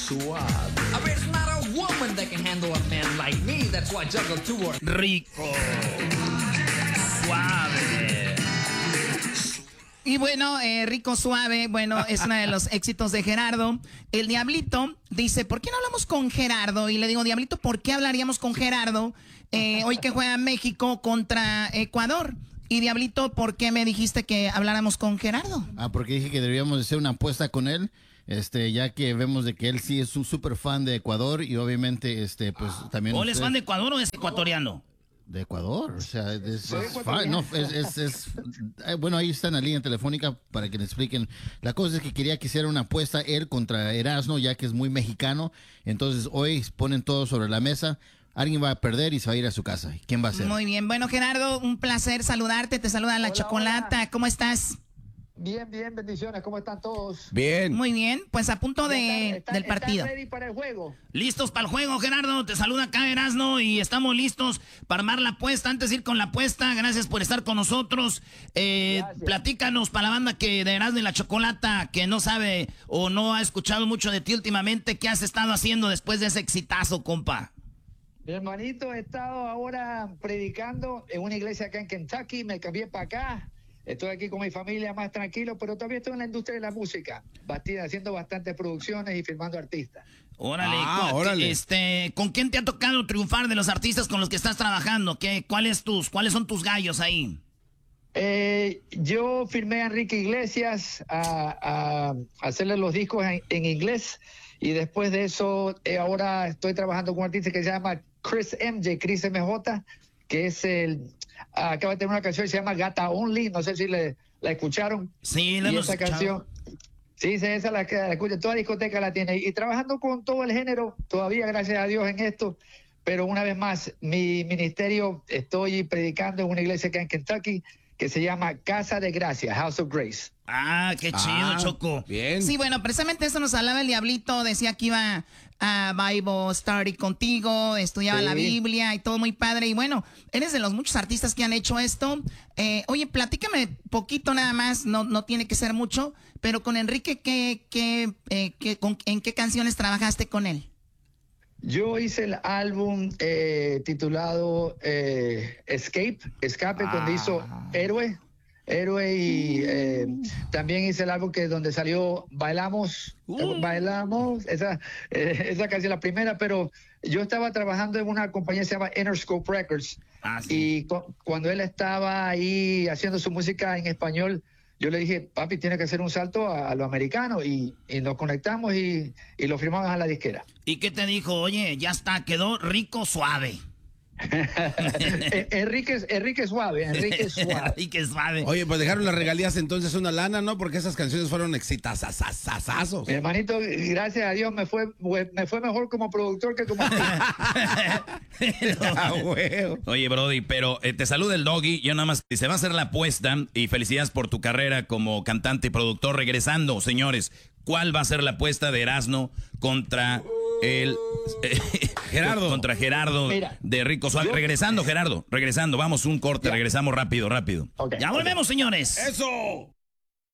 suave. I mean, it's not a woman that can handle a man like me. That's why I juggle two or... Rico. Suave. Y bueno, Rico Suave, bueno, es uno de los éxitos de Gerardo. El Diablito dice, ¿por qué no hablamos con Gerardo? Y le digo, Diablito, ¿por qué hablaríamos con Gerardo hoy que juega México contra Ecuador? Y Diablito, ¿por qué me dijiste que habláramos con Gerardo? Porque dije que deberíamos hacer una apuesta con él, ya que vemos de que él sí es un súper fan de Ecuador y obviamente, pues también... ¿O él es fan de Ecuador o es ecuatoriano? De Ecuador, o sea, bueno, ahí está en la línea telefónica para que le expliquen. La cosa es que quería que hiciera una apuesta él contra Erasmo, ya que es muy mexicano. Entonces hoy ponen todo sobre la mesa. Alguien va a perder y se va a ir a su casa. ¿Quién va a ser? Muy bien, bueno, Gerardo, un placer saludarte. Te saluda la Chocolata. Hola. ¿Cómo estás? Bien, bendiciones. ¿Cómo están todos? Bien. Muy bien, pues a punto del partido. ¿Están ready para el juego? Listos para el juego, Gerardo. Te saluda acá Erasmo y estamos listos para armar la apuesta. Antes de ir con la apuesta, gracias por estar con nosotros. Platícanos para la banda de Erasmo y la Chocolata que no sabe o no ha escuchado mucho de ti últimamente. ¿Qué has estado haciendo después de ese exitazo, compa? Mi hermanito, he estado ahora predicando en una iglesia acá en Kentucky. Me cambié para acá. Estoy aquí con mi familia más tranquilo, pero todavía estoy en la industria de la música, haciendo bastantes producciones y filmando artistas. Órale, ¿con quién te ha tocado triunfar de los artistas con los que estás trabajando? ¿Cuáles son tus gallos ahí? Yo firmé a Enrique Iglesias a hacerle los discos en inglés y después de eso ahora estoy trabajando con un artista que se llama Chris MJ, que es acaba de tener una canción que se llama Gata Only, no sé si la escucharon. Sí, la hemos escuchado. Canción, sí, esa la escucha, toda discoteca la tiene. Y trabajando con todo el género, todavía gracias a Dios en esto, pero una vez más, mi ministerio, estoy predicando en una iglesia acá en Kentucky, que se llama Casa de Gracia, House of Grace. Ah, qué chido, Choco. Bien. Sí, bueno, precisamente eso nos hablaba el Diablito, decía que iba a Bible Study contigo, estudiaba la Biblia y todo muy padre. Y bueno, eres de los muchos artistas que han hecho esto. Oye, platícame poquito nada más, no tiene que ser mucho, pero con Enrique, ¿en qué canciones trabajaste con él? Yo hice el álbum titulado Escape, donde hizo Héroe y también hice el álbum donde salió Bailamos, esa canción, la primera, pero yo estaba trabajando en una compañía que se llama Interscope Records y cuando él estaba ahí haciendo su música en español, yo le dije, papi, tiene que hacer un salto a lo americano y nos conectamos y lo firmamos a la disquera. ¿Y qué te dijo? Oye, ya está, quedó Rico Suave. Enrique Suave. Enrique Suave. Oye, pues dejaron las regalías entonces una lana, ¿no? Porque esas canciones fueron exitazazazazos. Mi hermanito, gracias a Dios me fue mejor como productor que como Oye, Brody, pero te saluda el Doggy. Yo nada más, se va a hacer la apuesta y felicidades por tu carrera como cantante y productor. Regresando, señores, ¿cuál va a ser la apuesta de Erasmo contra Gerardo? Contra Gerardo. Mira, de Rico Suave. Regresando, Gerardo. Regresando. Vamos, un corte. Regresamos rápido. Okay, ya volvemos, señores. ¡Eso!